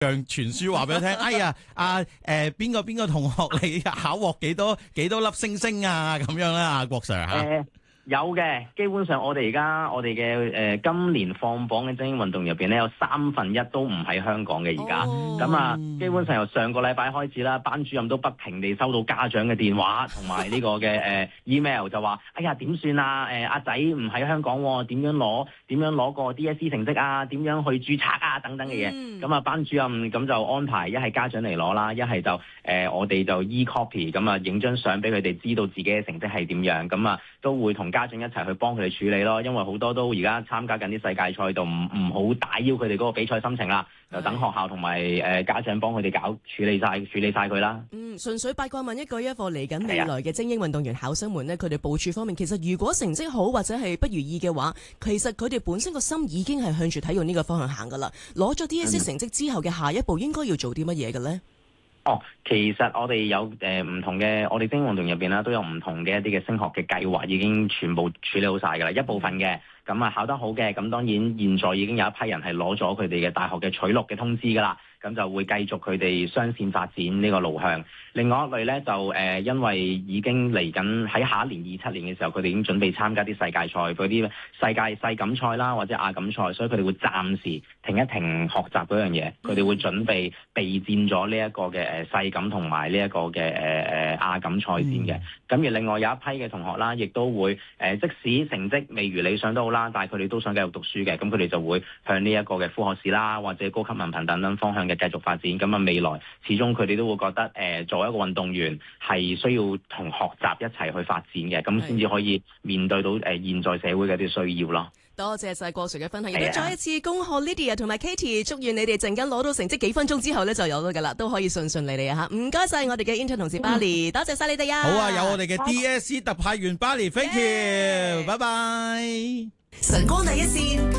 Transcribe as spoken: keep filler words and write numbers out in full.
讓傳書話俾佢聽，哎呀，啊誒邊個邊個同學你考獲幾多幾多粒星星啊咁樣啦，阿郭 Sir 嚇。 呃有嘅，基本上我哋而家我哋嘅誒今年放榜嘅精英運動入邊咧，有三分一都唔喺香港嘅而家。咁、oh. 啊，基本上由上個禮拜開始啦，班主任都不停地收到家長嘅電話同埋呢個嘅誒、呃、email，就話：哎呀點算啊？誒阿仔唔喺香港喎，點樣攞點樣攞個 D S E 成績啊？點樣去註冊啊？等等嘅嘢。咁、mm. 啊，班主任咁就安排一係家長嚟攞啦，一係就誒、呃、我哋就 e copy 咁啊，影張相俾佢哋知道自己嘅成績係點樣。咁啊，都會同家長一齊去幫佢哋處理咯，因為好多都而家參加緊啲世界賽度，唔唔好打擾佢哋嗰個比賽心情啦，就等學校同埋誒家長幫佢哋搞處理晒處理晒佢啦。 嗯，純粹八卦問一句，一課嚟緊未來嘅精英運動員考生們呢，佢哋部署方面，其實如果成績好或者係不如意嘅話，其實佢哋本身個心已經係向住體育呢個方向行噶啦。攞咗 D S E 成績之後嘅下一步應該要做啲乜嘢嘅呢？ 哦，其實我哋有誒唔、呃、同嘅，我哋精英運動入邊啦，都有唔同嘅一啲嘅升學嘅計劃，已經全部處理好晒㗎啦。一部分嘅咁啊考得好嘅，咁當然現在已經有一批人係攞咗佢哋嘅大學嘅取錄嘅通知㗎啦。咁就會繼續佢哋雙線發展呢個路向。另外一類咧就誒、呃，因為已經嚟緊喺下一年二七年嘅時候，佢哋已經準備參加啲世界賽，嗰啲世界世錦賽啦，或者亞錦賽，所以佢哋會暫時停一停學習嗰樣嘢。佢哋會準備備戰咗呢一個嘅誒世錦同埋呢一個嘅誒誒亞錦賽先嘅。咁、嗯、而另外有一批嘅同學啦，亦都會誒、呃，即使成績未如理想都好啦，但係佢哋都想繼續讀書嘅，咁佢哋就會向呢一個嘅副學士啦，或者高級文憑等等方向繼續發展。咁啊，未來始終佢哋都會覺得誒、呃，作為一個運動員係需要同學習一齊去發展嘅，咁先至可以面對到誒、呃、現在社會嘅啲需要咯。 多謝晒郭 Sir 嘅分享，亦都再一次恭賀 Lydia 同埋 Katie， 祝願你哋陣間攞到成績幾分鐘之後咧就有咗噶啦，都可以順順利利啊吓！唔該晒我哋嘅 intern 同事 Bali，、嗯、多謝晒你哋啊！ 好啊，有我哋嘅 D S E 特派員 Bali，thank you，拜拜。晨光第一線。